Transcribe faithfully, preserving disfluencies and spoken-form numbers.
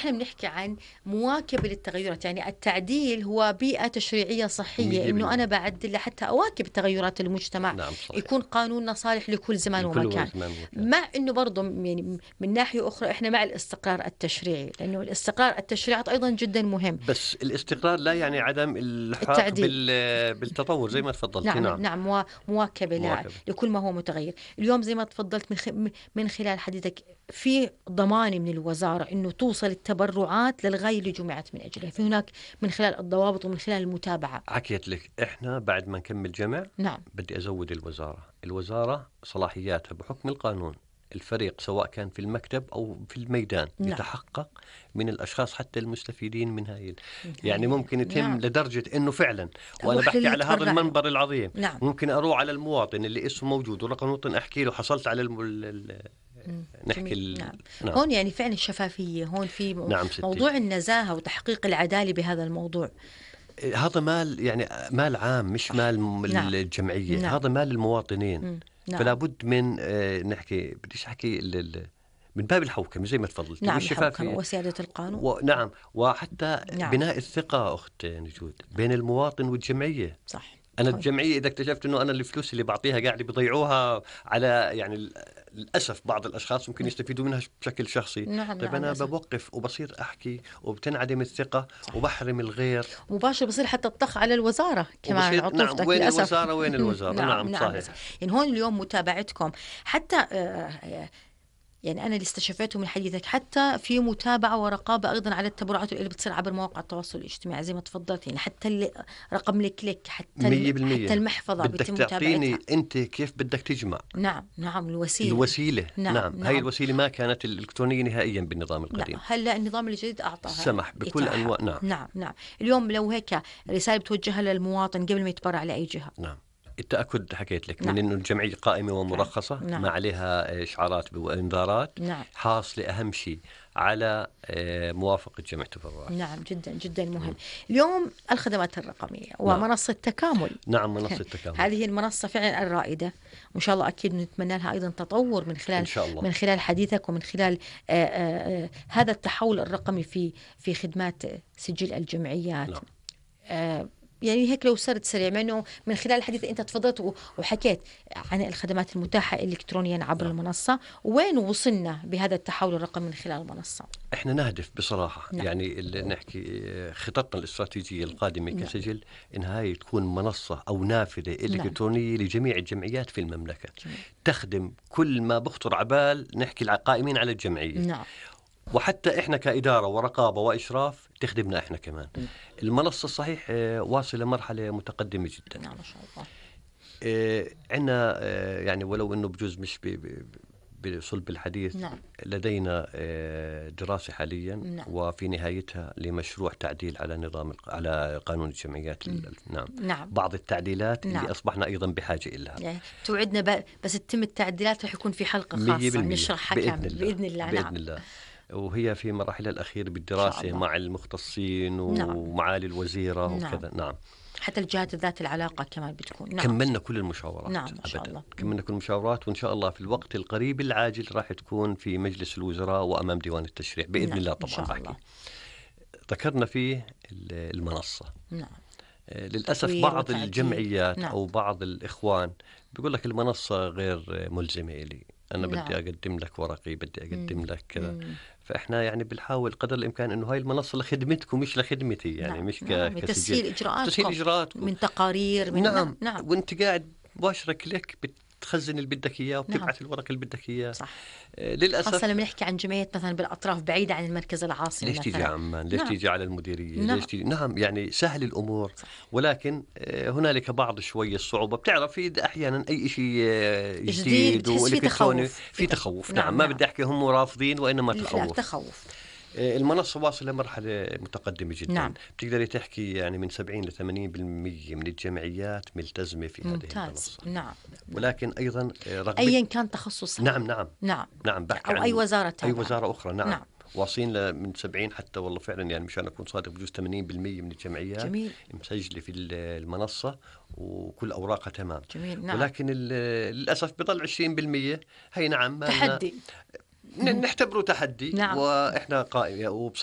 إحنا بنحكي عن مواكبة للتغيرات، يعني التعديل هو بيئة تشريعية صحية، إنه أنا بعدل لحتى أواكب تغيرات المجتمع. نعم صحيح. يكون قانوننا صالح لكل زمان لكل ومكان. زمان ومكان. مع إنه برضه يعني من ناحية أخرى إحنا مع الاستقرار التشريعي، لأنه الاستقرار التشريعي أيضا جدا مهم. بس الاستقرار لا يعني عدم الحاق التعديل. بال- بالتطور زي ما تفضلتي. نعم نعم, نعم موا- مواكبة ل- مواكبة. لكل ما هو متغير. اليوم زي ما تفضلت من خ- من خلال حديثك في ضمان من الوزارة إنه توصل التبرعات للغاية اللي جمعت من أجلها، في هناك من خلال الضوابط ومن خلال المتابعة. حكيت لك إحنا بعد ما نكمل جمع نعم بدي أزود الوزارة. الوزارة صلاحياتها بحكم القانون الفريق سواء كان في المكتب أو في الميدان نعم. يتحقق من الأشخاص حتى المستفيدين من هاي، من يعني هاي- ممكن يتم نعم. لدرجة إنه فعلا وأنا أروح بحكي للي على هذا يتبرع له. المنبر العظيم. نعم. ممكن أروح على المواطن اللي اسمه موجود ورقم وطن أحكي له حصلت على الم... ال... ال... نحكي ال... نعم. نعم. هون يعني فعلا الشفافية، هون في م- نعم ستي. موضوع النزاهة وتحقيق العدالة بهذا الموضوع. هذا مال يعني مال عام مش مال م- نعم. الجمعية. نعم. هذا مال المواطنين. مم. نعم. فلا بد من آه، نحكي بديش أحكي ال... ال... من باب الحوكمة زي ما تفضلت. نعم والشفافية وسيادة القانون. و... نعم وحتى نعم. بناء الثقة أخت نجود بين المواطن والجمعية. صح. أنا طيب. الجمعية إذا اكتشفت إنه أنا الفلوس اللي بعطيها قاعد بيضيعوها على يعني ال- للأسف بعض الأشخاص ممكن يستفيدوا منها بشكل شخصي. نعم. طيب نعم. أنا للأسف. بوقف وبصير أحكي وبتنعدم الثقة. صح. وبحرم الغير مباشر بصير حتى الضغط على الوزارة كمان. وبصير نعم عطوفتك وين للأسف. الوزارة وين الوزارة. نعم. نعم, نعم. صحيح. يعني هون اليوم متابعتكم حتى آه، آه، يعني أنا اللي استشفيته من حديثك حتى في متابعة ورقابة أيضا على التبرعات اللي بتصير عبر مواقع التواصل الاجتماعي زي ما تفضلت، يعني حتى اللي رقم الكليك حتى مية ال- بالمية. حتى المحفظة بدك بيتم تعطيني متابعتها. أنت كيف بدك تجمع. نعم نعم الوسيلة. الوسيلة. نعم. نعم, نعم. هاي الوسيلة ما كانت الإلكترونية نهائيا بالنظام القديم. نعم. هلا النظام الجديد أعطاها سمح بكل إتاحة. أنواع. نعم. نعم نعم اليوم لو هيك رسالة بتوجهها للمواطن قبل ما يتبرع لأي جهة. نعم التأكد حكيت لك نعم. من إنه الجمعية قائمة ومرخصة. نعم. ما عليها إشعارات وإنذارات. نعم. حاصلة أهم شيء على آه، موافقة جمع التبرعات. نعم جدا جدا مهم. اليوم الخدمات الرقمية ومنصة تكامل. نعم منصة تكامل هذه المنصة فعلا الرائدة وإن شاء الله أكيد نتمنى لها أيضا تطور من خلال إن شاء الله. من خلال حديثك ومن خلال آآ آآ هذا التحول الرقمي في في خدمات سجل الجمعيات. نعم. آه يعني هيك لو سرد سريع منه من خلال الحديث أنت تفضلت وحكيت عن الخدمات المتاحة إلكترونيا عبر نعم. المنصة، وين وصلنا بهذا التحول الرقمي من خلال المنصة؟ إحنا نهدف بصراحة. نعم. يعني اللي نحكي آه، خططنا الاستراتيجية القادمة نعم. كسجل إن هاي تكون منصة أو نافذة إلكترونية نعم. لجميع الجمعيات في المملكة. جميل. تخدم كل ما بخطر عبال نحكي القائمين على الجمعية. نعم. وحتى إحنا كإدارة ورقابة وإشراف تخدمنا إحنا كمان. م. المنصة صحيح واصلة مرحلة متقدمة جدا. نعم ما شاء الله. عندنا يعني ولو إنه بجوز مش بصلب الحديث. نعم. لدينا دراسة حاليا. نعم. وفي نهايتها لمشروع تعديل على نظام على قانون الجمعيات. نعم. نعم. بعض التعديلات نعم. اللي أصبحنا أيضا بحاجة إلها. يعني توعدنا بس تتم التعديلات رح يكون في حلقة خاصة نشرحها كامل بإذن الله. بإذن نعم. الله. وهي في مراحل الأخير بالدراسة مع المختصين ومعالي الوزيرة. نعم. وكذا. نعم. حتى الجهات ذات العلاقة كمان بتكون. نعم. كملنا كل المشاورات. نعم ما شاء الله. كملنا كل المشاورات وإن شاء الله في الوقت القريب العاجل راح تكون في مجلس الوزراء وأمام ديوان التشريع بإذن نعم. الله طبعا. بحكي ذكرنا فيه المنصة. نعم. للأسف بعض وتعديل. الجمعيات نعم. أو بعض الإخوان بيقول لك المنصة غير ملزمة لي. أنا نعم. بدي أقدم لك ورقي بدي أقدم مم. لك كذا. مم. فإحنا يعني بنحاول قدر الإمكان إنه هاي المنصة لخدمتكم مش لخدمتي يعني. نعم. مش نعم. كسجل تسهيل إجراءاتكم. تسهيل إجراءاتكم من تقارير من نعم. نعم. نعم. وأنت قاعد مباشرة كليك بتخزن اللي بدك إياه وبتبعث نعم. الورق اللي بدك إياه. صح. آه للأسف خاصة لما نحكي عن جمعيات مثلا بالأطراف بعيدة عن المركز العاصمي. ليش تيجي عمان ليش نعم. تيجي على المديرية. نعم. ليش تيجي نعم يعني سهل الأمور. صح. ولكن آه هنالك بعض شوية الصعوبة. بتعرف في أحيانا أي شيء آه جديد, جديد في تخوف في تخوف. نعم, نعم. ما نعم. بدي أحكي هم رافضين وإنما تخوف. لا تخوف. المنصة واصلة مرحلة متقدمة جدا. نعم. بتقدري تحكي يعني من سبعين لثمانين بالمية من الجمعيات ملتزمة في هذه المنصة. نعم. ولكن أيضا رغم أيا كان تخصصها. نعم نعم نعم. نعم أو أي وزارة تابعة. أي وزارة أخرى. نعم, نعم. واصلين من سبعين حتى والله فعلا يعني مشان أكون صادق بجوز ثمانين بالمية من الجمعيات. جميل. مسجلة في المنصة وكل أوراقها تمام. جميل. نعم. ولكن للأسف بضل عشرين بالمية هي نعم تحدي نعتبره تحدي. نعم. وإحنا قائم